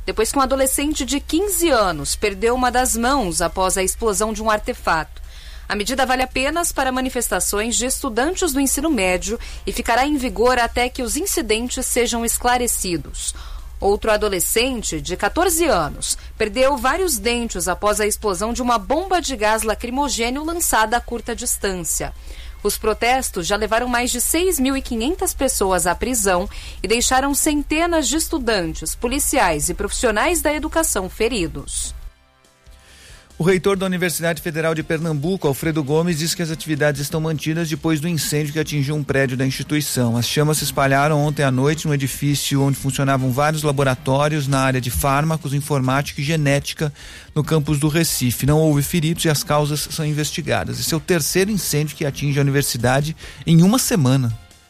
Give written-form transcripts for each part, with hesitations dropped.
depois que um adolescente de 15 anos perdeu uma das mãos após a explosão de um artefato. A medida vale apenas para manifestações de estudantes do ensino médio e ficará em vigor até que os incidentes sejam esclarecidos. Outro adolescente, de 14 anos, perdeu vários dentes após a explosão de uma bomba de gás lacrimogêneo lançada a curta distância. Os protestos já levaram mais de 6.500 pessoas à prisão e deixaram centenas de estudantes, policiais e profissionais da educação feridos. O reitor da Universidade Federal de Pernambuco, Alfredo Gomes, diz que as atividades estão mantidas depois do incêndio que atingiu um prédio da instituição. As chamas se espalharam ontem à noite no edifício onde funcionavam vários laboratórios na área de fármacos, informática e genética no campus do Recife. Não houve feridos e as causas são investigadas. Esse é o terceiro incêndio que atinge a universidade em uma semana.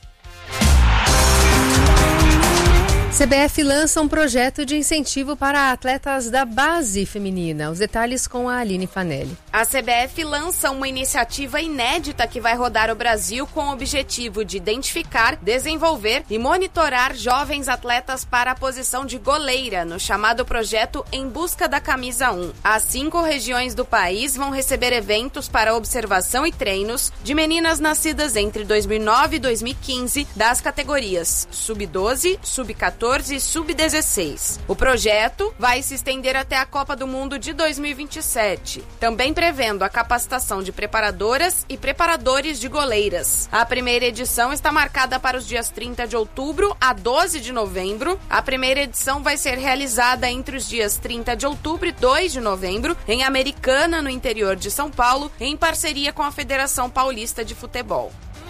CBF lança um projeto de incentivo para atletas da base feminina. Os detalhes com a Aline Fanelli. A CBF lança uma iniciativa inédita que vai rodar o Brasil com o objetivo de identificar, desenvolver e monitorar jovens atletas para a posição de goleira, no chamado projeto Em Busca da Camisa 1. As 5 regiões do país vão receber eventos para observação e treinos de meninas nascidas entre 2009 e 2015 das categorias Sub-12, Sub-14 e Sub-16. O projeto vai se estender até a Copa do Mundo de 2027, também prevendo a capacitação de preparadoras e preparadores de goleiras. A primeira edição está marcada para os dias 30 de outubro a 12 de novembro. A primeira edição vai ser realizada entre os dias 30 de outubro e 2 de novembro, em Americana, no interior de São Paulo, em parceria com a Federação Paulista de Futebol.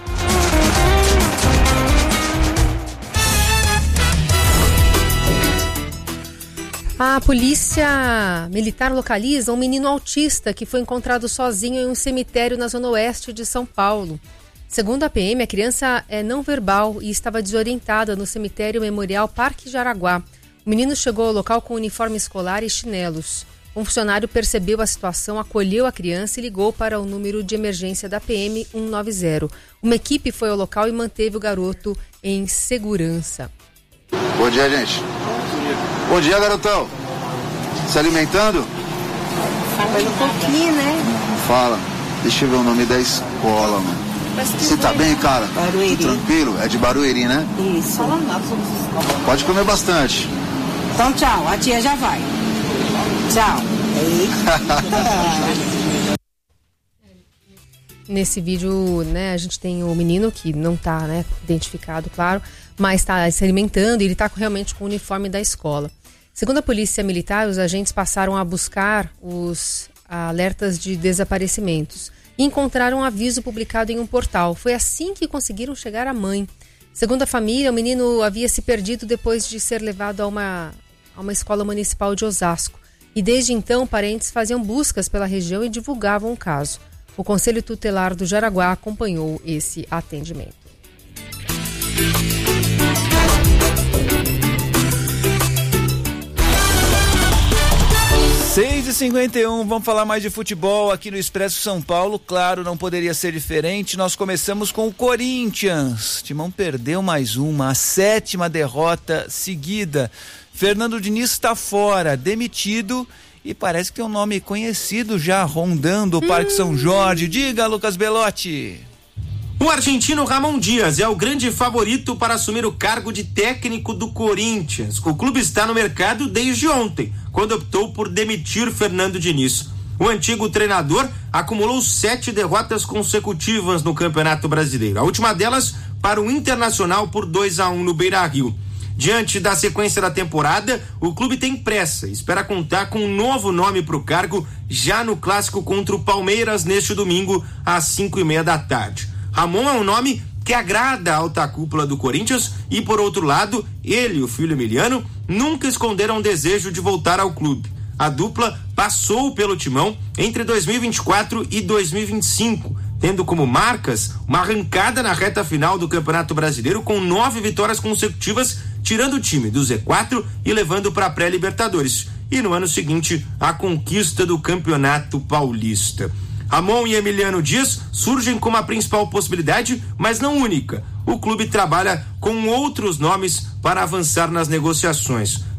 A polícia militar localiza um menino autista que foi encontrado sozinho em um cemitério na zona oeste de São Paulo. Segundo a PM, a criança é não verbal e estava desorientada no cemitério Memorial Parque Jaraguá. O menino chegou ao local com uniforme escolar e chinelos. Um funcionário percebeu a situação, acolheu a criança e ligou para o número de emergência da PM 190. Uma equipe foi ao local e manteve o garoto em segurança. Bom dia, gente. Bom dia, garotão. Se alimentando? Fala um pouquinho, né? Fala. Deixa eu ver o nome da escola, mano. Você tá bem, cara? Barueri. Tranquilo? É de Barueri, né? Isso. Pode comer bastante. Então, tchau. A tia já vai. Tchau. Nesse vídeo, né, a gente tem o menino que não está, né, identificado, claro, mas está se alimentando e ele está realmente com o uniforme da escola. Segundo a polícia militar, os agentes passaram a buscar os alertas de desaparecimentos e encontraram um aviso publicado em um portal. Foi assim que conseguiram chegar à mãe. Segundo a família, o menino havia se perdido depois de ser levado a uma escola municipal de Osasco. E desde então, parentes faziam buscas pela região e divulgavam o caso. O Conselho Tutelar do Jaraguá acompanhou esse atendimento. 6h51, vamos falar mais de futebol aqui no Expresso São Paulo. Claro, não poderia ser diferente. Nós começamos com o Corinthians. Timão perdeu mais uma, a 7ª derrota seguida. Fernando Diniz está fora, demitido. E parece que tem um nome conhecido já rondando o Parque São Jorge. Diga, Lucas Belotti. O argentino Ramon Dias é o grande favorito para assumir o cargo de técnico do Corinthians. O clube está no mercado desde ontem, quando optou por demitir Fernando Diniz. O antigo treinador acumulou 7 derrotas consecutivas no Campeonato Brasileiro. A última delas para o Internacional por 2-1 no Beira-Rio. Diante da sequência da temporada, o clube tem pressa e espera contar com um novo nome para o cargo já no clássico contra o Palmeiras neste domingo às 5:30 da tarde. Ramon é um nome que agrada a alta cúpula do Corinthians e, por outro lado, ele e o filho Emiliano nunca esconderam o desejo de voltar ao clube. A dupla passou pelo Timão entre 2024 e 2025, tendo como marcas uma arrancada na reta final do Campeonato Brasileiro com 9 vitórias consecutivas, tirando o time do Z4 e levando para a pré-Libertadores. E no ano seguinte, a conquista do Campeonato Paulista. Ramon e Emiliano Dias surgem como a principal possibilidade, mas não única. O clube trabalha com outros nomes para avançar nas negociações.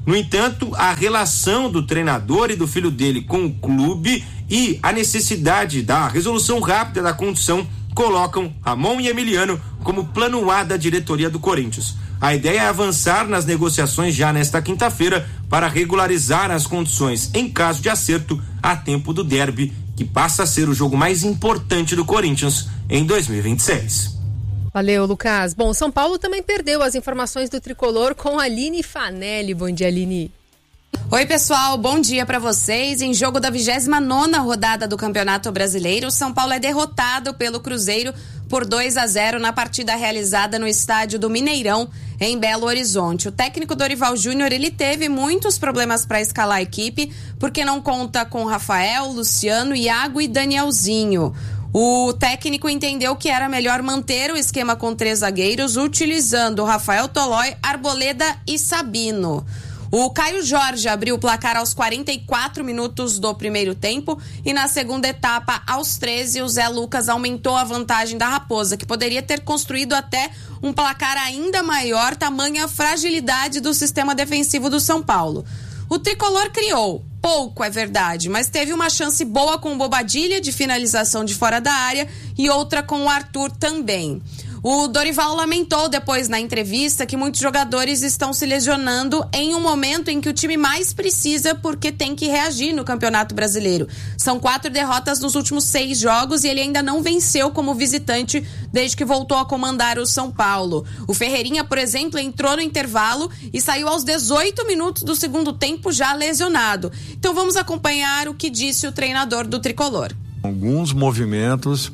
No entanto, a relação do treinador e do filho dele com o clube e a necessidade da resolução rápida da condição colocam Ramon e Emiliano como plano A da diretoria do Corinthians. A ideia é avançar nas negociações já nesta quinta-feira para regularizar as condições em caso de acerto a tempo do derby, que passa a ser o jogo mais importante do Corinthians em 2026. Valeu, Lucas. Bom, São Paulo também perdeu as informações do tricolor com a Aline Fanelli. Bom dia, Aline. Oi, pessoal, bom dia para vocês. Em jogo da 29ª rodada do Campeonato Brasileiro, o São Paulo é derrotado pelo Cruzeiro por 2-0 na partida realizada no estádio do Mineirão, em Belo Horizonte. O técnico Dorival Júnior, ele teve muitos problemas para escalar a equipe, porque não conta com Rafael, Luciano, Iago e Danielzinho. O técnico entendeu que era melhor manter o esquema com 3 zagueiros, utilizando Rafael Tolói, Arboleda e Sabino. O Caio Jorge abriu o placar aos 44 minutos do primeiro tempo e na segunda etapa, aos 13, o Zé Lucas aumentou a vantagem da Raposa, que poderia ter construído até um placar ainda maior, tamanha a fragilidade do sistema defensivo do São Paulo. O tricolor criou, pouco é verdade, mas teve uma chance boa com o Bobadilha de finalização de fora da área e outra com o Arthur também. O Dorival lamentou depois na entrevista que muitos jogadores estão se lesionando em um momento em que o time mais precisa, porque tem que reagir no Campeonato Brasileiro. São 4 derrotas nos últimos 6 jogos e ele ainda não venceu como visitante desde que voltou a comandar o São Paulo. O Ferreirinha, por exemplo, entrou no intervalo e saiu aos 18 minutos do segundo tempo já lesionado. Então vamos acompanhar o que disse o treinador do tricolor. Alguns movimentos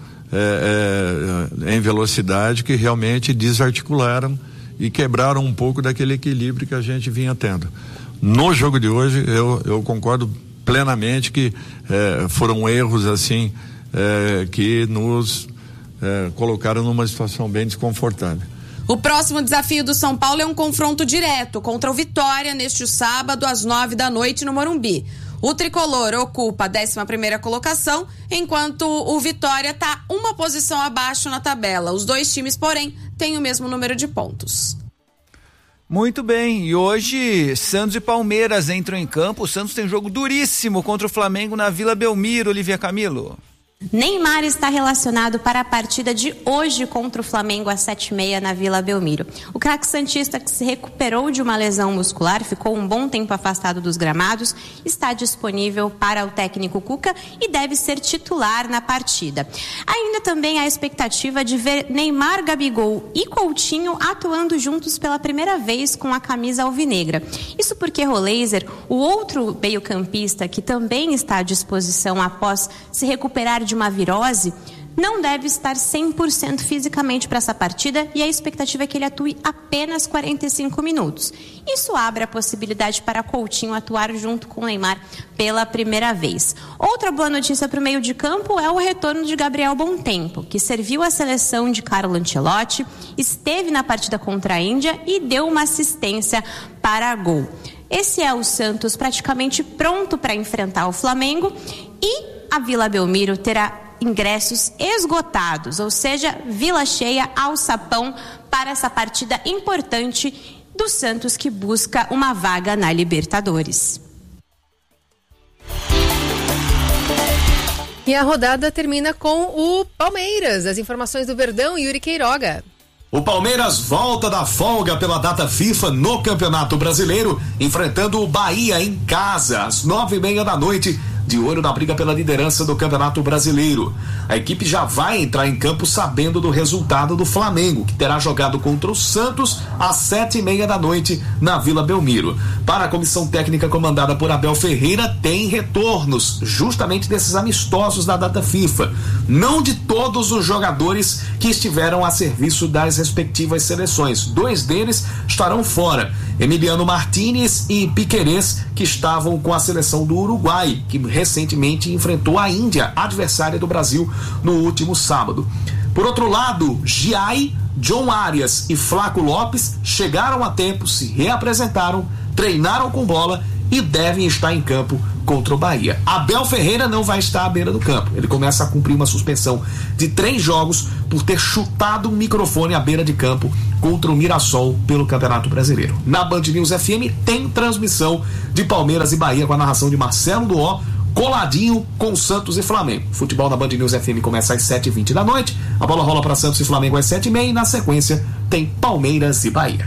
em velocidade que realmente desarticularam e quebraram um pouco daquele equilíbrio que a gente vinha tendo. No jogo de hoje, eu concordo plenamente que foram erros assim que nos colocaram numa situação bem desconfortável. O próximo desafio do São Paulo é um confronto direto contra o Vitória neste sábado às 21h no Morumbi. O tricolor ocupa a 11ª colocação, enquanto o Vitória está uma posição abaixo na tabela. Os dois times, porém, têm o mesmo número de pontos. Muito bem, e hoje Santos e Palmeiras entram em campo. O Santos tem um jogo duríssimo contra o Flamengo na Vila Belmiro, Olivia Camilo. Neymar está relacionado para a partida de hoje contra o Flamengo às 7h30 na Vila Belmiro. O craque santista, que se recuperou de uma lesão muscular, ficou um bom tempo afastado dos gramados, está disponível para o técnico Cuca e deve ser titular na partida. Ainda também há a expectativa de ver Neymar, Gabigol e Coutinho atuando juntos pela primeira vez com a camisa alvinegra. Isso porque Roleiser, o outro meio-campista que também está à disposição após se recuperar de uma virose, não deve estar 100% fisicamente para essa partida e a expectativa é que ele atue apenas 45 minutos. Isso abre a possibilidade para Coutinho atuar junto com o Neymar pela primeira vez. Outra boa notícia para o meio de campo é o retorno de Gabriel Bontempo, que serviu a seleção de Carlo Ancelotti, esteve na partida contra a Índia e deu uma assistência para gol. Esse é o Santos praticamente pronto para enfrentar o Flamengo e a Vila Belmiro terá ingressos esgotados, ou seja, vila cheia, alçapão para essa partida importante do Santos que busca uma vaga na Libertadores. E a rodada termina com o Palmeiras. As informações do Verdão, Yuri Queiroga. O Palmeiras volta da folga pela data FIFA no Campeonato Brasileiro, enfrentando o Bahia em casa, às 9h30 da noite, de olho na briga pela liderança do Campeonato Brasileiro. A equipe já vai entrar em campo sabendo do resultado do Flamengo, que terá jogado contra o Santos às 7h30 da noite na Vila Belmiro. Para a comissão técnica comandada por Abel Ferreira, tem retornos justamente desses amistosos da data FIFA. Não de todos os jogadores que estiveram a serviço das respectivas seleções. 2 deles estarão fora: Emiliano Martínez e Piquerez, que estavam com a seleção do Uruguai, que recentemente enfrentou a Índia, adversária do Brasil, no último sábado. Por outro lado, Giai, John Arias e Flaco Lopes chegaram a tempo, se reapresentaram, treinaram com bola e devem estar em campo contra o Bahia. Abel Ferreira não vai estar à beira do campo. Ele começa a cumprir uma suspensão de 3 jogos por ter chutado um microfone à beira de campo contra o Mirassol pelo Campeonato Brasileiro. Na Band News FM tem transmissão de Palmeiras e Bahia com a narração de Marcelo Duó, coladinho com Santos e Flamengo. Futebol na Band News FM começa às 7h20 da noite. A bola rola para Santos e Flamengo às 7h30 e na sequência tem Palmeiras e Bahia.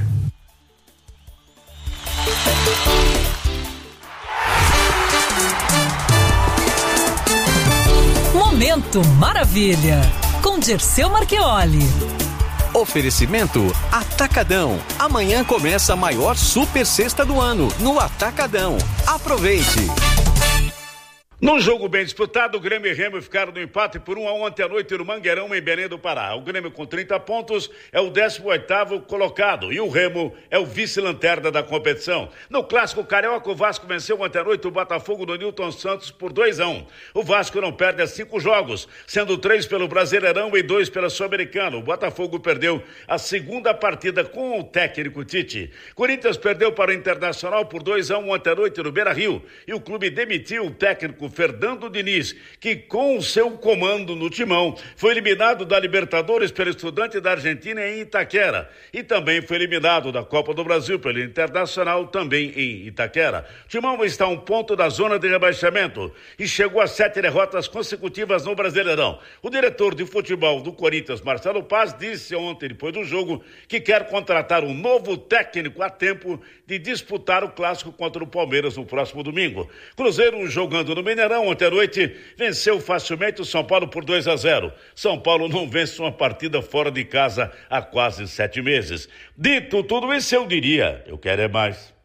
Momento Maravilha, com Dirceu Marchioli. Oferecimento Atacadão. Amanhã começa a maior super sexta do ano no Atacadão. Aproveite! Num jogo bem disputado, o Grêmio e Remo ficaram no empate por 1-1 ontem à noite no Mangueirão, em Belém do Pará. O Grêmio com 30 pontos é o 18º colocado e o Remo é o vice-lanterna da competição. No Clássico Carioca, o Vasco venceu ontem à noite o Botafogo do Newton Santos por 2-1. O Vasco não perde há 5 jogos, sendo 3 pelo Brasileirão e 2 pela Sul-Americana. O Botafogo perdeu a segunda partida com o técnico Tite. Corinthians perdeu para o Internacional por 2-1 ontem à noite no Beira-Rio e o clube demitiu o técnico Fernando Diniz, que com o seu comando no timão foi eliminado da Libertadores pelo Estudante da Argentina em Itaquera e também foi eliminado da Copa do Brasil pelo Internacional também em Itaquera. O timão está a 1 ponto da zona de rebaixamento e chegou a 7 derrotas consecutivas no Brasileirão. O diretor de futebol do Corinthians, Marcelo Paz, disse ontem, depois do jogo, que quer contratar um novo técnico a tempo de disputar o clássico contra o Palmeiras no próximo domingo. Cruzeiro, jogando no Mineirão ontem à noite, venceu facilmente o São Paulo por 2-0. São Paulo não vence uma partida fora de casa há quase 7 meses. Dito tudo isso, eu diria, eu quero é mais.